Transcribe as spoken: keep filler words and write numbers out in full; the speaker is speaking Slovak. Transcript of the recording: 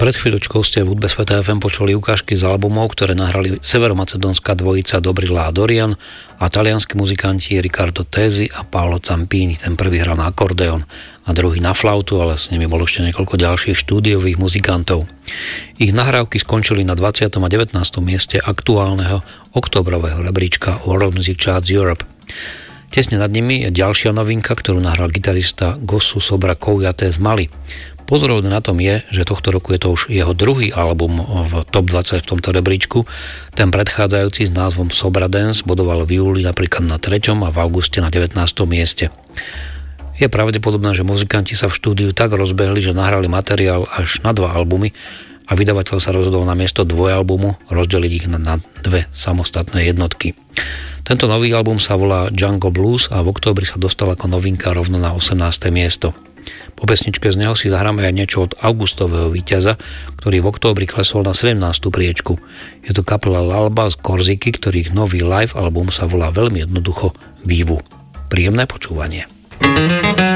Pred chvíľočkou ste v hudbe Sveta ef em počuli ukážky z albumov, ktoré nahrali severomacedónska dvojica Dobrila a Dorian a talianski muzikanti Riccardo Tesi a Paolo Zampini. Ten prvý hral na akordeón a druhý na flautu, ale s nimi bolo ešte niekoľko ďalších štúdiových muzikantov. Ich nahrávky skončili na dvadsiatom a devätnástom mieste aktuálneho októbrového rebríčka World Music Charts Europe. Tesne nad nimi je ďalšia novinka, ktorú nahral gitarista Gossu Sobra Kouyate z Mali. Pozorovné na tom je, že tohto roku je to už jeho druhý album v top dvadsať v tomto rebríčku. Ten predchádzajúci s názvom Sobra Dance bodoval v júli napríklad na treťom a v auguste na devätnástom mieste. Je pravdepodobné, že muzikanti sa v štúdiu tak rozbehli, že nahrali materiál až na dva albumy a vydavateľ sa rozhodol na miesto dvojalbumu rozdeliť ich na, na dve samostatné jednotky. Tento nový album sa volá Django Blues a v októbri sa dostal ako novinka rovno na osemnáste miesto. Po pesničke z neho si zahráme aj niečo od augustového víťaza, ktorý v októbri klesol na sedemnástu priečku. Je to kapela L'Alba z Korziky, ktorých nový live album sa volá veľmi jednoducho Vivu. Príjemné počúvanie.